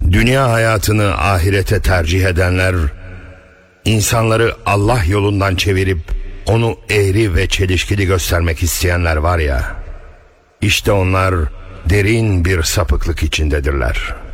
Dünya hayatını ahirete tercih edenler, insanları Allah yolundan çevirip onu eğri ve çelişkili göstermek isteyenler var ya, işte onlar derin bir sapıklık içindedirler.